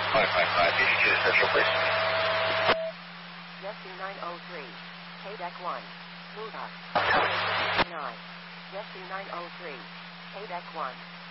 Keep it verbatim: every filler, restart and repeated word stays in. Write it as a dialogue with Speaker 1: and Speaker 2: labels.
Speaker 1: five five five, eighty-two Central, please.
Speaker 2: Yes, C nine oh three. K deck one. Move up. nine. Yes, C nine oh three. K deck one.